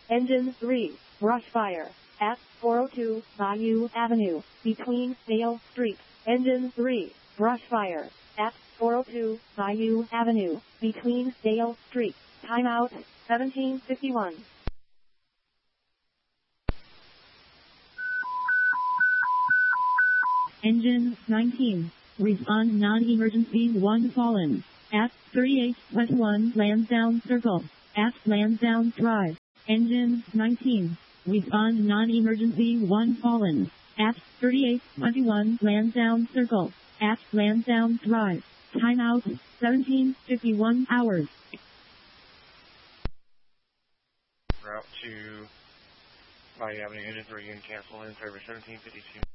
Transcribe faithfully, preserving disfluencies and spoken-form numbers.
Engine three, brush fire, at four oh two Bayou Avenue, between Dale Street. Engine three, brush fire, at four oh two Bayou Avenue, between Dale Street. Timeout, seventeen fifty-one. Engine nineteen, respond non-emergency one fallen, at thirty-eight twenty-one Lansdowne Circle, at Lansdowne Drive. Engine nineteen, respond non-emergency one fallen, at thirty-eight twenty-one Lansdowne Circle, at Lansdowne Drive. Timeout, seventeen fifty-one hours. Route to Bayou Avenue, Engine three, and cancel in favor seventeen fifty-two.